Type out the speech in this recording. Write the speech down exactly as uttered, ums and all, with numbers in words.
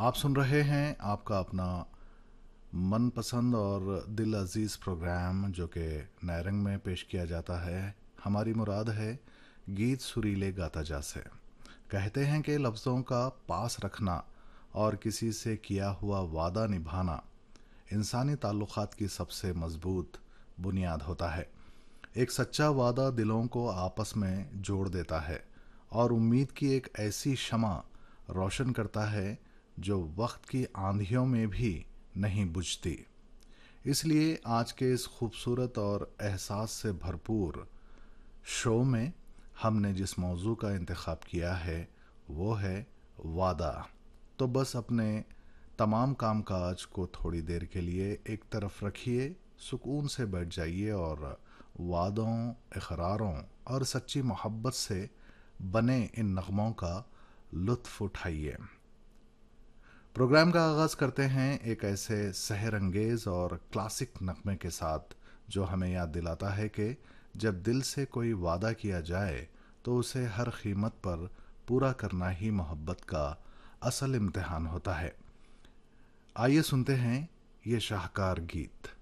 आप सुन रहे हैं आपका अपना मन पसंद और दिल अजीज़ प्रोग्राम जो कि नए रंग में पेश किया जाता है। हमारी मुराद है गीत सुरीले गाता जा से। कहते हैं कि लफ्ज़ों का पास रखना और किसी से किया हुआ वादा निभाना इंसानी ताल्लुक़ात की सबसे मज़बूत बुनियाद होता है। एक सच्चा वादा दिलों को आपस में जोड़ देता है और उम्मीद की एक ऐसी शमा रोशन करता है जो वक्त की आंधियों में भी नहीं बुझती। इसलिए आज के इस खूबसूरत और एहसास से भरपूर शो में हमने जिस मौजू का इंतखाब किया है वो है वादा। तो बस अपने तमाम कामकाज को थोड़ी देर के लिए एक तरफ रखिए, सुकून से बैठ जाइए और वादों, इकरारों और सच्ची मोहब्बत से बने इन नगमों का लुत्फ़ उठाइए। प्रोग्राम का आगाज़ करते हैं एक ऐसे सहर अंगेज़ और क्लासिक नगमे के साथ जो हमें याद दिलाता है कि जब दिल से कोई वादा किया जाए तो उसे हर कीमत पर पूरा करना ही मोहब्बत का असल इम्तिहान होता है। आइए सुनते हैं ये शाहकार गीत।